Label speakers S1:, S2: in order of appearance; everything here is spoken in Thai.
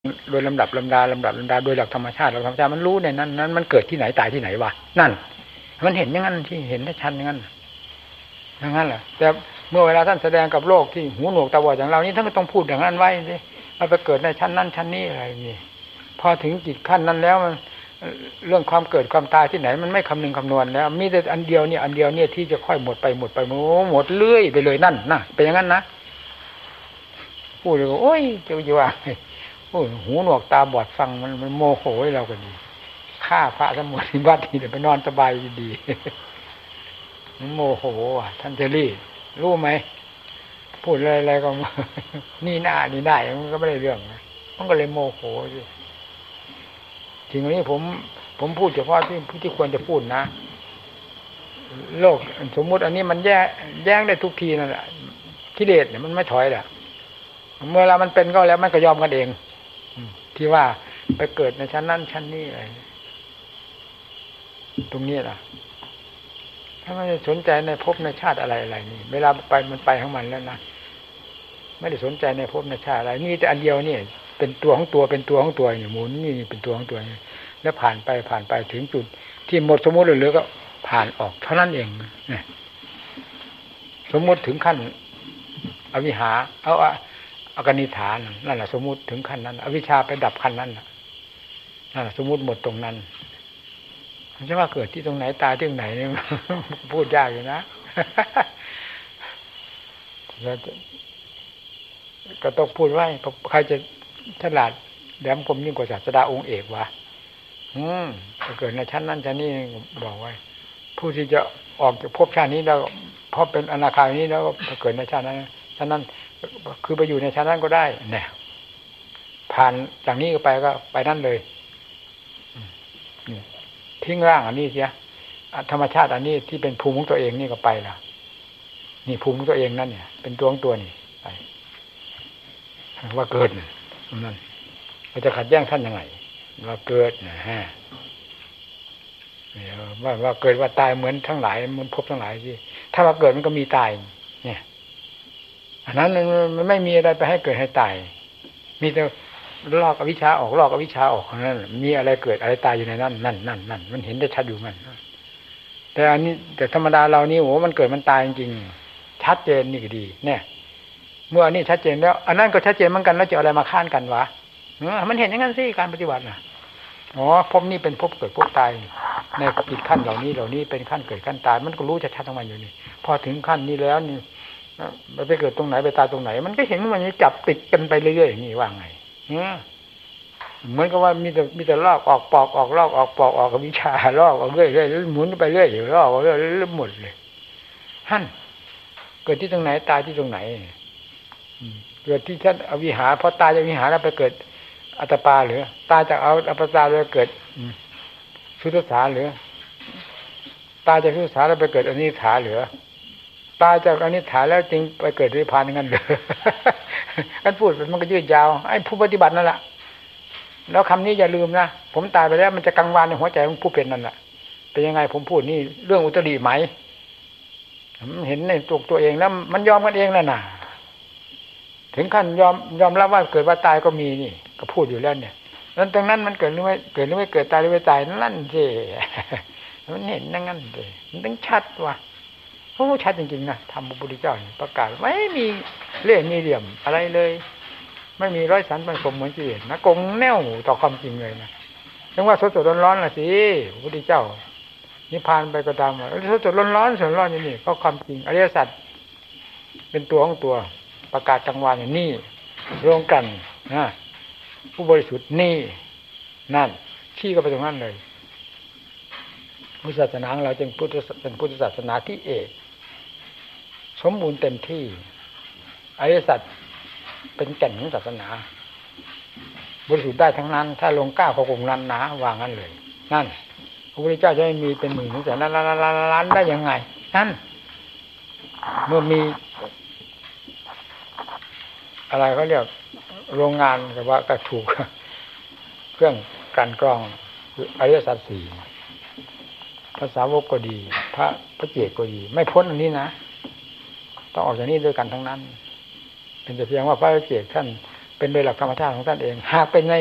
S1: โดยลำดับลำดาโดยหลักธรรมชาติมันรู้ในนั้นมันเกิดที่ไหนตายที่ไหนวะนั่นมันเห็นอย่างนั้นที่เห็นได้ชัดอย่างนั้นแหละแต่เมื่อเวลาท่านแสดงกับโลกที่หูหนวกตาบอดอย่างเรานี้ท่านก็ต้องพูดอย่างนั้นไว้สิมันไปเกิดในชั้นนั้นชั้นนี้อะไรนี่พอถึงจิตขั้นนั้นแล้วมันเรื่องความเกิดความตายที่ไหนมันไม่คำนึงคำนวณแล้วมีแต่อันเดียวเนี่ยที่จะค่อยหมดไปหมดเรื่อยไปเลยนั่นนะเป็นอย่างนั้นนะพูดเลยโอ้ยจะว่าโอ้หูหนวกตาบอดฟังมันโมโหให้เราก็ดีฆ่าพระทั้งหมดที่วัดนี่เดี๋ยวไปนอนสบายดีมันโมโหอ่ะท่านเจรี่รู้ไหมพูดอะไรก็นี่หน้านี่ได้มันก็ไม่ได้เรื่องมันก็เลยโมโหสิจริงๆนี้ผมพูดเฉพาะที่ควรจะพูดนะโลกสมมุติอันนี้มันแย้งได้ทุกทีนั่นแหละกิเลสเนี่ยมันไม่ถอยแหละเมื่อเรามันเป็นก็แล้วมันก็ยอมกันเองที่ว่าไปเกิดในชั้นนั้นชั้นนี้อะไรตรงนี้ล่ะถ้าไม่ได้สนใจในภพในชาติอะไรนี่เวลาไปมันไปของมันแล้วนะไม่ได้สนใจในภพในชาติอะไรนี่แต่อันเดียวนี่เป็นตัวของตัวนี่หมุนนี่เป็นตัวของตัวนี่แล้วผ่านไปถึงจุดที่หมดสมมติเหลือก็ผ่านออกเท่านั้นเองเนี่ยสมมติถึงขั้นอวิหาอกนิฐานนั่นแหละสมมุติถึงขั้นนั้นอวิชชาไปดับขั้นนั้นนั่นแหละสมมุติหมดตรงนั้นมันจะว่าเกิดที่ตรงไหนตายที่ตรงไหนเนี่ยพูดยากอยู่นะก็ต้องพูดไว้ใครจะฉลาดแหลมคมยิ่งกว่าศาสดาองค์เอกวะจะเกิดในชั้นนั้นชั้นนี้บอกไว้ผู้ที่จะออกจากภพชาตินี้แล้วพอเป็นอนาคานี้แล้วก็เกิดในชาตินั้นคือไปอยู่ในชั้นนั้นก็ได้เนี่ยผ่านจากนี้ไปก็ไปนั่นเลยทิ้งร่างอันนี้เสียธรรมชาติอันนี้ที่เป็นภูมิของตัวเองนี่ก็ไปละนี่ภูมิของตัวเองนั่นเนี่ยเป็นตัวของตัวนี่ไปว่าเกิดนั่นเราจะขัดแย้งท่านยังไงว่าเกิดนะฮะว่าเกิดว่าตายเหมือนทั้งหลายมันพบทั้งหลายที่ถ้าว่าเกิดมันก็มีตายเนี่ยอันนั้นมันไม่มีอะไรไปให้เกิดให้ตายมีแต่ลอกอวิชชาออกนั่นมีอะไรเกิดอะไรตายอยู่ในนั้นนั่นมันเห็นได้ชัดอยู่มันแต่อันนี้แต่ธรรมดาเรานี่โอ้มันเกิดมันตายจริงๆชัดเจนนี่ก็ดีเนี่ยเมื่ออันนี้ชัดเจนแล้วอันนั้นก็ชัดเจนเหมือนกันแล้วจะอะไรมาค้านกันวะมันเห็นอย่างนั้นสิการปฏิบัติน่ะอ๋อภพนี้เป็นภพเกิดภพตายในจิตขั้นเหล่านี้เป็นขั้นเกิดขั้นตายมันก็รู้ชัดๆของมันอยู่นี่พอถึงขั้นนี้แล้วนี่ไปเกิดตรงไหนไปตายตรงไหนมันก็เห็นมันจับติดกันไปเรื่อยๆอย่างนี้ว่าไงเหมือนกับว่ามีแต่ลอกออกปอกออกลอกออกปอกออกกับวิชาลอกออกเรื่อยๆหมุนไปเรื่อยอยู่ลอกเรื่อยๆหมดเลยหั่นเกิดที่ตรงไหนตายที่ตรงไหนเกิดที่ชั้นอวิหารพอตายจากวิหารแล้วไปเกิดอัตตปาหรือตายจากอัปปาแล้วเกิดสุทธสาหรือตายจากสุทธสาแล้วไปเกิดอนิถาหรือตายจากอนิถาแล้วจึงไปเกิดนิพพานงั้นเลยกันพูดมันก็ยืดยาวไอ้ผู้ปฏิบัตินั่นแหละแล้วคำนี้อย่าลืมนะผมตายไปแล้วมันจะกังวานในหัวใจของผู้เป็นนั่นแหละเป็นยังไงผมพูดนี่เรื่องอุตริไหมเห็นในตัวเองแล้วมันยอมกันเองแล้วน่ะถึงขั้นยอมรับว่าเกิดว่าตายก็มีนี่ก็พูดอยู่แล้วเนี่ยแล้วตรงนั้นมันเกิดหรือไม่เกิดตายหรือไม่ตายนั่นสิมันเห็นนั่นงั้นเลยมันต้องชัดว่ะโอ้ชัดจริงๆนะธรรมพระพุทธเจ้าประกาศไม่มีเล่ห์มีเหลี่ยมอะไรเลยไม่มีร้อยสันพันสมเหมือนกิเลสนะกงแน่วต่อความจริงเลยนะถึงว่าสดๆร้อนๆล่ะสิพระพุทธเจ้านิพพานไปก็ตามว่าสดๆร้อนๆอย่างนี้ก็ความจริงอริยสัจเป็นตัวของตัวประกาศกลางวันอย่างนี้รวมกันนะผู้บริสุทธิ์นี่นั่นชี้ก็ไปตรงนั้นเลยพุทธศาสนาของเราจึงเป็นพุทธศาสนาที่เอกสมบูรณ์เต็มที่อริยสัจเป็นแก่นของศาสนาบริสุทธิ์ได้ทั้งนั้นถ้าลงก้าวเขาคงนั้นนะวางงั้นเลยนั่นพระพุทธเจ้าจะไม่มีเป็นหมื่นถึงแสนล้านได้ยังไงนั่นเมื่อมีอะไรเขาเรียกโรงงานกับว่ากระถูกเครื่องกันกรองคืออริยสัจสี่ภาษาวกก็ดีพระเจกก็ดีไม่พ้นอันนี้นะต้องออกจากนี้ด้วยกันทั้งนั้นเป็นแต่เพียงว่าพระเจกท่านเป็นโดยหลักธรรมชาติของท่านเองหากเป็นใน